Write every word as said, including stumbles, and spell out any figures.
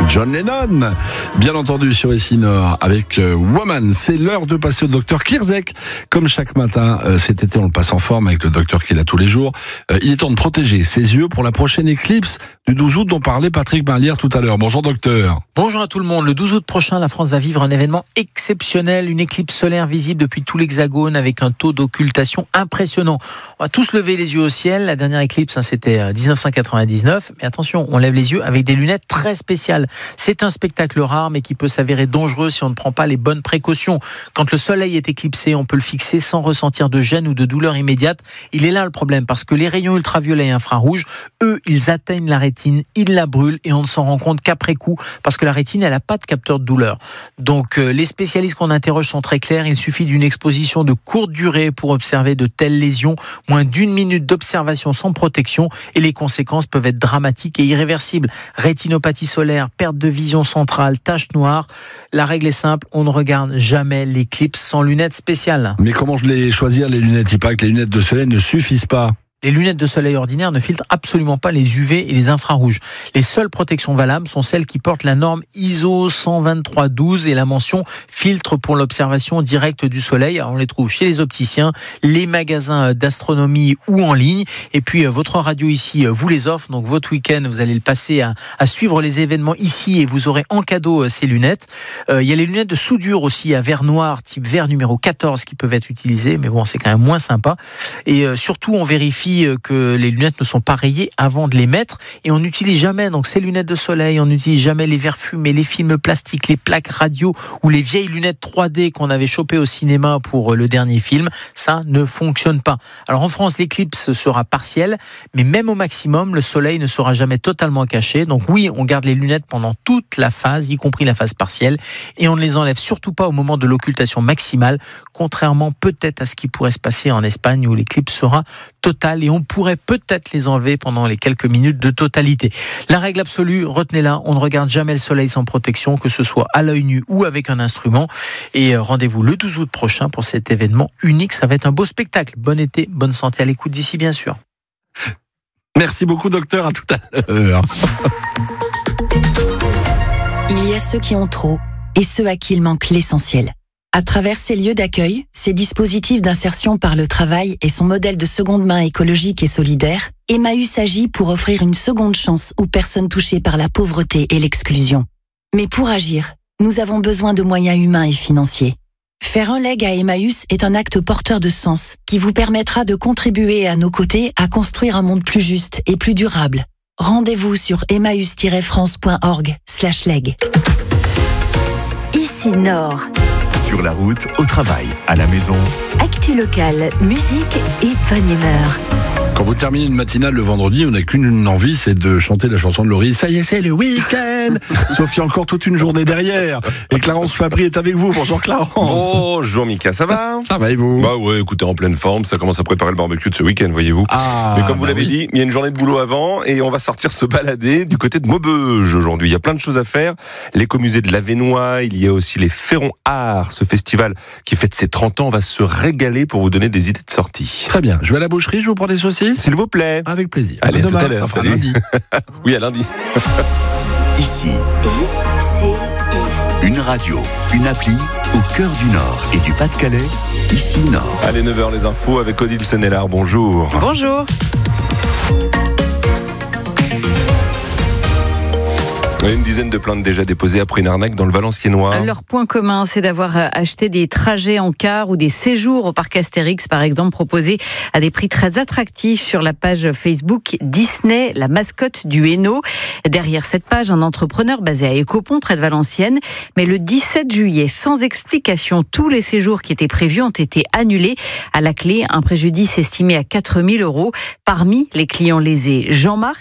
John Lennon, bien entendu sur Ici Nord avec euh, Woman. C'est l'heure de passer au docteur Kirzek. Comme chaque matin, euh, cet été on le passe en forme avec le docteur qui est là tous les jours. Euh, il est temps de protéger ses yeux pour la prochaine éclipse du douze août dont parlait Patrick Barlière tout à l'heure. Bonjour docteur. Bonjour à tout le monde. Le douze août prochain, la France va vivre un événement exceptionnel, une éclipse solaire visible depuis tout l'Hexagone avec un taux d'occultation impressionnant. On va tous lever les yeux au ciel. La dernière éclipse, hein, c'était dix-neuf cent quatre-vingt-dix-neuf. Mais attention, on lève les yeux avec des lunettes très spéciales. C'est un spectacle rare, mais qui peut s'avérer dangereux si on ne prend pas les bonnes précautions. Quand le soleil est éclipsé, on peut le fixer sans ressentir de gêne ou de douleur immédiate. Il est là le problème, parce que les rayons ultraviolets et infrarouges, eux, ils atteignent la rétine, ils la brûlent et on ne s'en rend compte qu'après coup, parce que la rétine, elle n'a pas de capteur de douleur. Donc, euh, les spécialistes qu'on interroge sont très clairs. Il suffit d'une exposition de courte durée pour observer de telles lésions, moins d'une minute d'observation sans protection, et les conséquences peuvent être dramatiques et irréversibles. Rétinopathie solaire, perte de vision centrale, taches noires. La règle est simple, on ne regarde jamais l'éclipse sans lunettes spéciales. Mais comment je les choisir les lunettes? Il paraît que les lunettes de soleil ne suffisent pas. Les lunettes de soleil ordinaires ne filtrent absolument pas les U V et les infrarouges. Les seules protections valables sont celles qui portent la norme I S O cent vingt-trois douze et la mention filtre pour l'observation directe du soleil. Alors on les trouve chez les opticiens, les magasins d'astronomie ou en ligne. Et puis votre radio ici vous les offre. Donc votre week-end, vous allez le passer à, à suivre les événements ici et vous aurez en cadeau ces lunettes. Euh, il y a les lunettes de soudure aussi à verre noir, type verre numéro quatorze qui peuvent être utilisées. Mais bon, c'est quand même moins sympa. Et euh, surtout, on vérifie que les lunettes ne sont pas rayées avant de les mettre et on n'utilise jamais donc ces lunettes de soleil, on n'utilise jamais les verres fumés, les films plastiques, les plaques radio ou les vieilles lunettes trois D qu'on avait chopées au cinéma pour le dernier film. Ça ne fonctionne pas. Alors en France, l'éclipse sera partielle, mais même au maximum, le soleil ne sera jamais totalement caché. Donc oui, on garde les lunettes pendant toute la phase, y compris la phase partielle, et on ne les enlève surtout pas au moment de l'occultation maximale, contrairement peut-être à ce qui pourrait se passer en Espagne où l'éclipse sera totale et on pourrait peut-être les enlever pendant les quelques minutes de totalité. La règle absolue, retenez-la, on ne regarde jamais le soleil sans protection, que ce soit à l'œil nu ou avec un instrument. Et rendez-vous le douze août prochain pour cet événement unique. Ça va être un beau spectacle. Bon été, bonne santé à l'écoute d'ici, bien sûr. Merci beaucoup, docteur. À tout à l'heure. Il y a ceux qui ont trop et ceux à qui il manque l'essentiel. À travers ces lieux d'accueil, ces dispositifs d'insertion par le travail et son modèle de seconde main écologique et solidaire, Emmaüs agit pour offrir une seconde chance aux personnes touchées par la pauvreté et l'exclusion. Mais pour agir, nous avons besoin de moyens humains et financiers. Faire un leg à Emmaüs est un acte porteur de sens qui vous permettra de contribuer à nos côtés à construire un monde plus juste et plus durable. Rendez-vous sur emmaüs tiret france point org slash leg. Ici Nord. Sur la route, au travail, à la maison. Actu locale, musique et bonne humeur. Quand vous terminez une matinale le vendredi, on n'a qu'une envie, c'est de chanter la chanson de Laurie. Ça y est, c'est le week-end. Sauf qu'il y a encore toute une journée derrière. Et Clarence Fabry est avec vous. Bonjour Clarence. Bonjour Mika, ça va? Ça va et vous? Bah ouais, écoutez, en pleine forme, ça commence à préparer le barbecue de ce week-end, voyez-vous. Ah, mais comme vous bah l'avez oui. dit, il y a une journée de boulot avant et on va sortir se balader du côté de Maubeuge aujourd'hui. Il y a plein de choses à faire. L'écomusée de l'Avesnois, il y a aussi les Ferrons Arts, ce festival qui fête ses trente ans. On va se régaler pour vous donner des idées de sortie. Très bien. Je vais à la boucherie, je vous prends des saucisses. S'il vous plaît. Avec plaisir. Allez, à tout demain. à l'heure. Enfin, Salut. lundi. Oui, à lundi. Ici, I C I. une radio, une appli au cœur du Nord et du Pas-de-Calais. Ici Nord. Allez, neuf heures les infos avec Odile Senelard. Bonjour. Bonjour. Une dizaine de plaintes déjà déposées après une arnaque dans le Valenciennois. Leur point commun, c'est d'avoir acheté des trajets en car ou des séjours au parc Astérix, par exemple, proposés à des prix très attractifs sur la page Facebook Disney, la mascotte du Hainaut. Derrière cette page, un entrepreneur basé à Écopont, près de Valenciennes. Mais le dix-sept juillet, sans explication, tous les séjours qui étaient prévus ont été annulés. À la clé, un préjudice estimé à quatre mille euros. Parmi les clients lésés, Jean-Marc,